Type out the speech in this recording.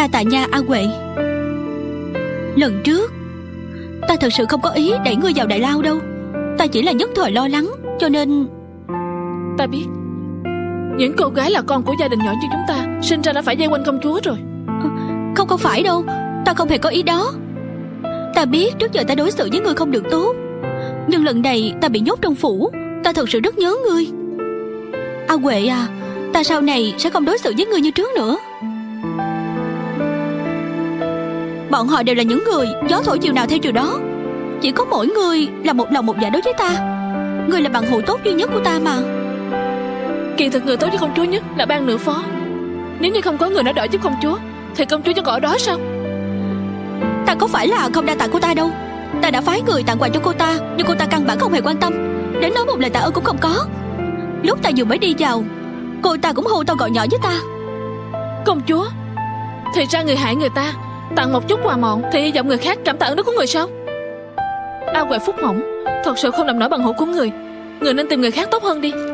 Đa tạ nha A Huệ. Lần trước ta thật sự không có ý đẩy ngươi vào đại lao đâu. Ta chỉ là nhất thời lo lắng, cho nên... Ta biết những cô gái là con của gia đình nhỏ như chúng ta sinh ra đã phải vây quanh công chúa rồi. Không phải đâu. Ta không hề có ý đó. Ta biết trước giờ ta đối xử với ngươi không được tốt, nhưng lần này ta bị nhốt trong phủ, ta thật sự rất nhớ ngươi. A Huệ à, ta sau này sẽ không đối xử với ngươi như trước nữa. Bọn họ đều là những người gió thổi chiều nào theo chiều đó. Chỉ có mỗi ngươi là một lòng một dạ đối với ta. Ngươi là bạn hữu tốt duy nhất của ta mà. Kỳ thực người tốt với công chúa nhất là Ban Nữ Phó. Nếu như không có người nỡ đỡ giúp công chúa thì công chúa vẫn còn ở đó sao? Ta có phải là không đa tạ cô ta đâu. Ta đã phái người tặng quà cho cô ta, nhưng cô ta căn bản không hề quan tâm, đến nói một lời tạ ơn cũng không có. Lúc ta vừa mới đi vào, cô ta cũng hô to gọi nhỏ với ta. Công chúa, thì ra người hại người ta tặng một chút quà mọn thì hy vọng người khác cảm tạ ơn đức của người sao? A Huệ phúc hỏng, thật sự không làm nổi bằng hữu của người. Người nên tìm người khác tốt hơn đi.